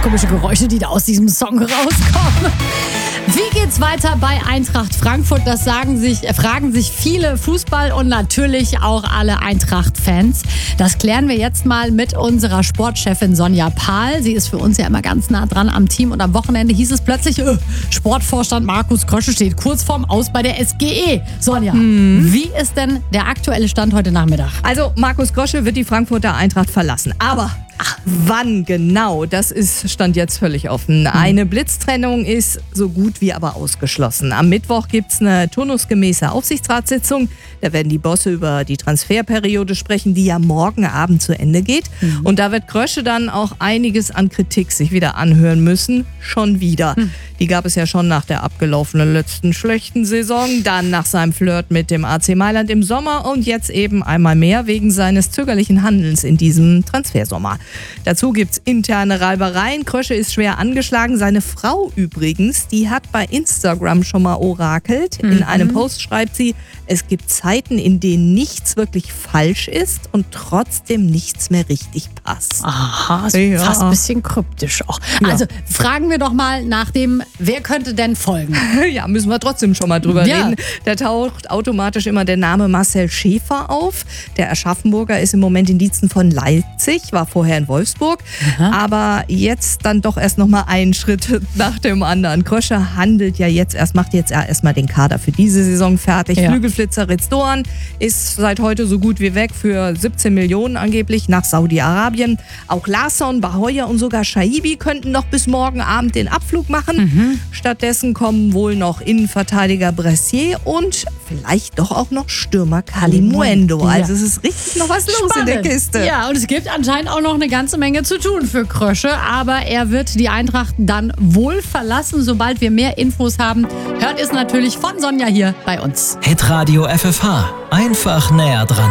komische Geräusche, die da aus diesem Song rauskommen. Wie geht's weiter bei Eintracht Frankfurt? Das fragen sich viele Fußball- und natürlich auch alle Eintracht-Fans. Das klären wir jetzt mal mit unserer Sportchefin Sonja Pahl. Sie ist für uns ja immer ganz nah dran am Team. Und am Wochenende hieß es plötzlich, Sportvorstand Markus Krösche steht kurz vorm Aus bei der SGE. Sonja, wie ist denn der aktuelle Stand heute Nachmittag? Also Markus Krösche wird die Frankfurter Eintracht verlassen. Aber wann genau, das stand jetzt völlig offen. Eine Blitztrennung ist so gut wie aber ausgeschlossen. Am Mittwoch gibt es eine turnusgemäße Aufsichtsratssitzung. Da werden die Bosse über die Transferperiode sprechen, die ja morgen Abend zu Ende geht. Und da wird Krösche dann auch einiges an Kritik sich wieder anhören müssen. Schon wieder. Die gab es ja schon nach der abgelaufenen letzten schlechten Saison, dann nach seinem Flirt mit dem AC Mailand im Sommer und jetzt eben einmal mehr wegen seines zögerlichen Handelns in diesem Transfersommer. Dazu gibt's interne Reibereien. Krösche ist schwer angeschlagen. Seine Frau übrigens, die hat bei Instagram schon mal orakelt. In einem Post schreibt sie, es gibt Zeiten, in denen nichts wirklich falsch ist und trotzdem nichts mehr richtig passt. Aha, ist fast ein bisschen kryptisch auch. Ja. Also fragen wir doch mal nach dem, wer könnte denn folgen? Ja, müssen wir trotzdem schon mal drüber reden. Da taucht automatisch immer der Name Marcel Schäfer auf. Der Aschaffenburger ist im Moment in Diensten von Leipzig, war vorher in Wolfsburg. Aber jetzt dann doch erst noch mal einen Schritt nach dem anderen. Krösche macht jetzt erstmal den Kader für diese Saison fertig. Ja. Flügelflitzer Ritz Doan ist seit heute so gut wie weg für 17 Millionen angeblich nach Saudi-Arabien. Auch Larsson, Bahoyer und sogar Shaibi könnten noch bis morgen Abend den Abflug machen. Stattdessen kommen wohl noch Innenverteidiger Bressier und vielleicht doch auch noch Stürmer Kalimuendo. Ja. Also es ist richtig noch was los in der Kiste. Ja, und es gibt anscheinend auch noch eine ganze Menge zu tun für Krösche. Aber er wird die Eintracht dann wohl verlassen. Sobald wir mehr Infos haben, hört es natürlich von Sonja hier bei uns. Hitradio FFH. Einfach näher dran.